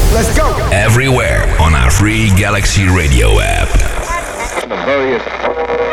Let's go. Everywhere on our free Galaxy Radio app. The various